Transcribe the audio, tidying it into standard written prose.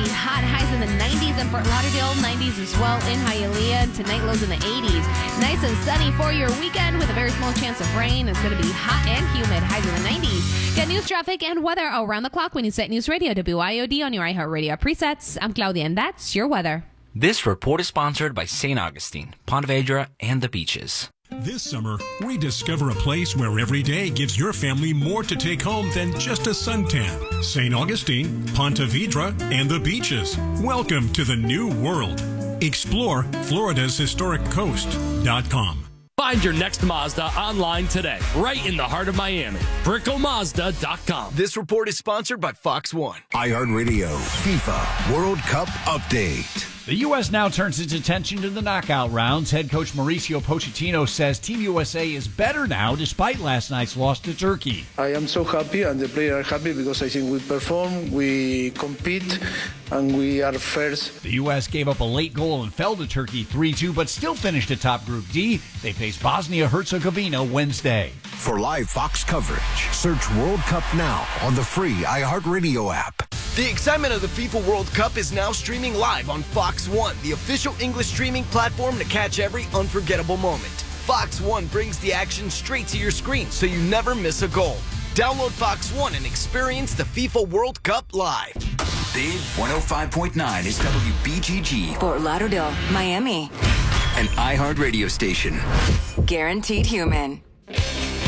hot. Highs in the 90s in Fort Lauderdale, 90s as well in Hialeah, and tonight lows in the 80s. Nice and sunny for your weekend with a very small chance of rain. It's going to be hot and humid. Highs in the 90s. Get news, traffic, and weather around the clock when you set News Radio WIOD on your iHeartRadio presets. I'm Claudia, and that's your weather. This report is sponsored by St. Augustine, Ponte Vedra, and the beaches. This summer, rediscover a place where every day gives your family more to take home than just a suntan. St. Augustine, Ponte Vedra, and the beaches. Welcome to the new world. Explore Florida's historic coast.com. Find your next Mazda online today, right in the heart of Miami. BrickelMazda.com. This report is sponsored by Fox One. iHeartRadio FIFA World Cup Update. The U.S. now turns its attention to the knockout rounds. Head coach Mauricio Pochettino says Team USA is better now despite last night's loss to Turkey. I am so happy and the players are happy because I think we perform, we compete, and we are first. The U.S. gave up a late goal and fell to Turkey 3-2, but still finished atop Group D. They face Bosnia-Herzegovina Wednesday. For live Fox coverage, search World Cup now on the free iHeartRadio app. The excitement of the FIFA World Cup is now streaming live on Fox One, the official English streaming platform to catch every unforgettable moment. Fox One brings the action straight to your screen so you never miss a goal. Download Fox One and experience the FIFA World Cup live. Big 105.9 is WBGG. Fort Lauderdale, Miami. An iHeart radio station. Guaranteed human.